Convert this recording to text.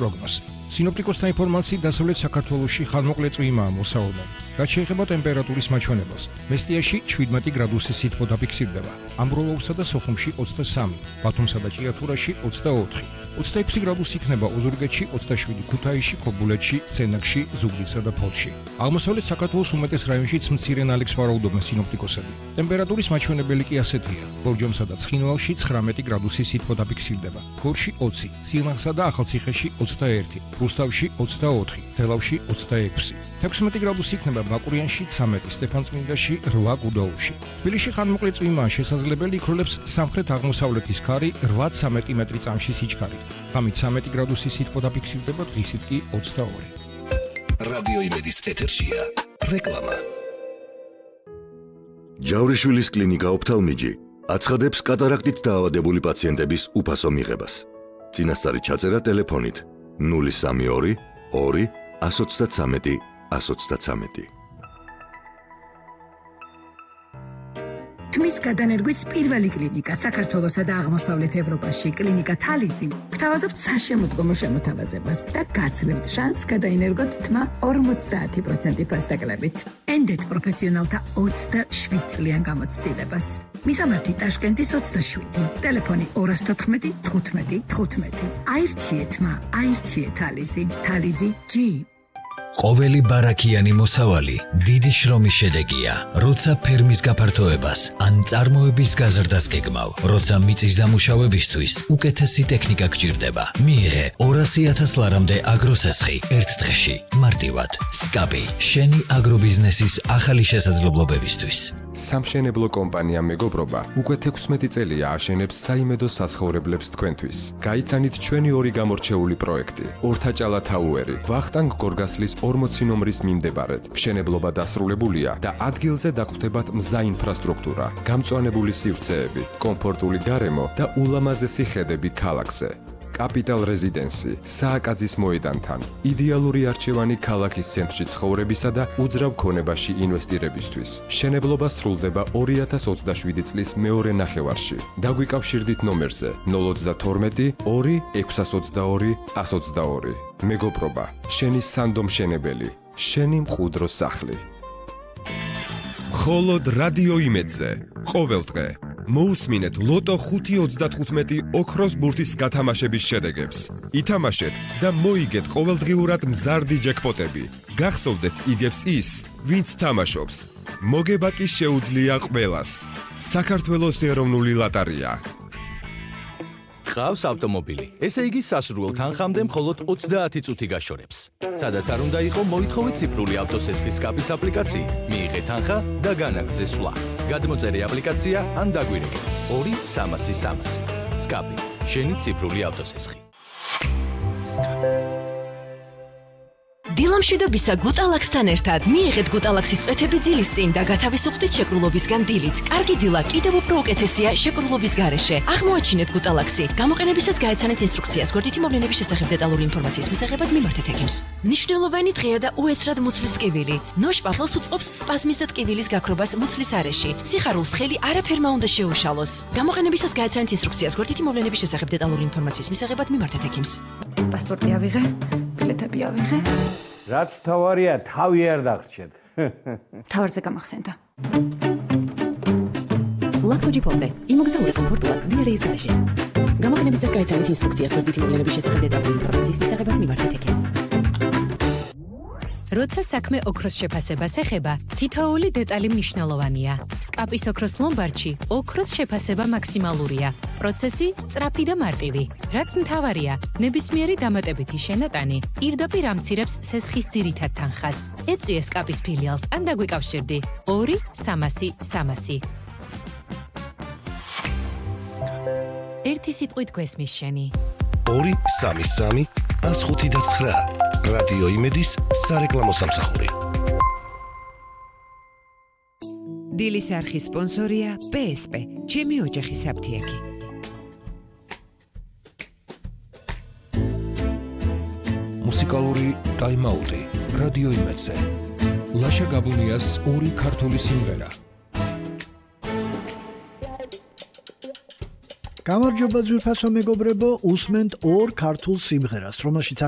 პროგნოზი. სინოპტიკოსთა ინფორმაციით დასავლეთ საქართველოში ხანმოკლე წვიმაა მოსავალმელი. რაც შეეხება ტემპერატურის მაჩვენებელს, მესტიაში 17 გრადუსი სითბო დაფიქსირდება, ამბროლოვრსა და სოხუმში 23, ბათუმსა და ჭიათურაში 24, 26 გრადუსი იქნება ოზურგეთში, 27 ქუთაისში, ქობულეთში, სცენაკში, ზუგდიდსა და ფოთში. აღმოსავლეთ საქართველოს უმეტეს რაიონშიც მცირე ნალექს ვარაუდობენ სინოპტიკოსები. ტემპერატურის მაჩვენებელი კი ასეთია: ბორჯომსა და ცხინვალში 19 გრადუსი სითბო დაფიქსირდება, გორში 20, სიელახსა და ახალციხეში 21, რუსთავში 24, თელავში 26, 16 გრადუსი იქნება ბაკურიანში 13, სტეფანწმინდაში 8 გუდაუთში. თბილისში ხანმოკლე წვიმაა შესაძლებელი, იქროლებს სამხრეთ-აღმოსავლეთის ქარი 8-13 მეტრი წამში სიჩქარით. ღამით 13 გრადუსი სითბო დაფიქსირდება, დღისით კი 22. რადიო იმედის ეთერშია რეკლამა. ჯავრიშვილის კლინიკა ოფთალმიჯი აცხადებს კატარაქტით დაავადებული პაციენტების უფასო მიღებას. წინასწარი ჩაწერა ტელეფონით 032 2 133 133. თმის გადანერგვის პირველი კლინიკა საქართველოსა და აღმოსავლეთ ევროპაში კლინიკა თალისი გთავაზობთ საშემოდგომო შემოთავაზებას და გაძლევთ შანსს გადაინერგოთ თმა 50% ფასდაკლებით. ენდეთ პროფესიონალთა 27 წლიან გამოცდილებას. მისამართი ტაშკენტის 27, ტელეფონი 214 15 15. აირჩიეთ თმა, აირჩიეთ თალისი, თალისი G. ყოველი ბარაქიანი მოსავალი დიდი შრომის შედეგია, როცა ფერმის გაფართოებას ან წარმოების გაზრდას გეგმავ, როცა მიწის დამუშავებისთვის უკეთესი ტექნიკა გჭირდება. მიიღე 200,000 ლარამდე აგროსესხი ერთ დღეში, მარტივად. სკაპი, შენი აგრობიზნესის ახალი შესაძლებლობებისთვის. სამშენებლო კომპანია მეგობრობა უკვე 16 წელია აშენებს საიმედო საცხოვრებლებს თქვენთვის. გაიცანით ჩვენი ორი გამორჩეული პროექტი: ორთაჭალა თაუერი, ვახტანგ გორგასლის 40 ნომრის მიმდებარედ. მშენებლობა დასრულებულია და ადგილზე დაგხვდებათ მზა ინფრასტრუქტურა, გამწვანებული სივრცეები, კომფორტული გარემო და ულამაზესი ხედები ქალაქზე. კაპიტალ რეზიდენსი, სააკაძის მოედანთან, იდეალური არჩევანი ქალაქის ცენტრში ცხოვრებისა და უძრავ ქონებაში ინვესტირებისთვის. მშენებლობა სრულდება 2027 წლის მეორე ნახევარში. დაგვიკავშირდით ნომერზე 032 2 622 122. მეგობრობა, შენი სანდო მშენებელი, შენი მყუდრო სახლი. მხოლოდ რადიო იმედზე, ყოველდღე მოусმინეთ ლოტო 5.35 ოქროს ბურთის გათამაშების შედეგებს. ითამაშეთ და მოიგეთ ყოველდღიურად მზარდი ჯეკპოტები. გახსოვდეთ იგებს ის, ვინც თამაშობს. მოგება კი შეუძლია ყველას. საქართველოს ეროვნული ლოტარია. ყავს ავტომობილი. ესე იგი სასურველ თანხამდე მხოლოდ 30 წუთი გაშორებს. სადაც არ უნდა იყო, მოითხოვეთ ციფრული ავტოსესხის სკაპის აპლიკაციით. მიიღეთ თანხა და განაგრძე სვლა. გადმოწერე აპლიკაცია ან დაგვირეკე 2-300-300. სკაპი, შენი ციფრული ავტოსესხი. დილამშვიდობისა გუტალაქსთან ერთად მიიღეთ გუტალაქსის წვეთები ძილის წინ და გათავისუფლდით შეკრულობისგან დილით. კარგი დილა კიდევ უფრო უკეთესია შეკრულობის გარეშე. აღმოაჩინეთ გუტალაქსი. გამოყენებისას გაეცანეთ ინსტრუქციას. გვერდითი მოვლენების შესახებ დეტალური ინფორმაციის მისაღებად მიმართეთ ექიმს. მნიშვნელოვანი დღეა და უეცრად მუცლის ტკივილი. ნოშპახელს უწყობს სპაზმის და ტკივილის გაქრობას მუცლის არეში. სიხარულს ხელი არაფერმა უნდა შეუშალოს. გამოყენებისას გაეცანეთ ინსტრუქციას. გვერდითი მოვლენების შესახებ დეტალური ინფორმაციის მისაღებად მიმართეთ ექიმს. პასპორტი ავიღე, ბილეთები ავიღე. რაც თავარია, თავი არ დაგრჩეთ. თავარზე გამახსენდა. ლაქტოჯი პომპე, იმოგზაური კომფორტულად დიარეის გარეშე. გამოყენებისას გაეცანით ინსტრუქციას. გვერდითი მოვლენების შესახებ დეტალური ინფორმაციის მისაღებად მიმართეთ ექიმს. როცა საქმე ოქროს შეფასებას ეხება, თითოეული დეტალი მნიშვნელოვანია. სკაპის ოქროს ლომბარდში ოქროს შეფასება მაქსიმალურია. პროცესი სწრაფი და მარტივი. რაც მთავარია, ნებისმიერი დამატებითი შენატანი პირდაპირ ამცირებს სესხის ძირითად თანხას. ეწვიე სკაპის ფილიალს ან დაგვიკავშირდი 2-300-300. ერთი სიტყვით გვესმის შენი. 2-3-3-105-9. რადიო იმედის სარეკლამო სამსახური. დილის არხის სპონსორია PSP, ჩემი ოჯახის აფთიაქი. მუსიკალური ტაიმაუტი რადიო იმედზე. ლაშა გაბუნიას ორი ქართული სიმღერა. გამარჯობა ძვირფასო მეგობრებო, უსმენთ ორ ქართულ სიმღერას, რომელშიც